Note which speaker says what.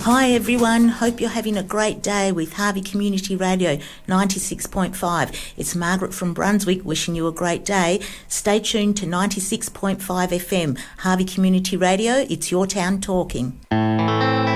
Speaker 1: Hi everyone, hope you're having a great day with Harvey Community Radio 96.5. It's Margaret from Brunswick wishing you a great day. Stay tuned to 96.5 FM. Harvey Community Radio, it's your town talking.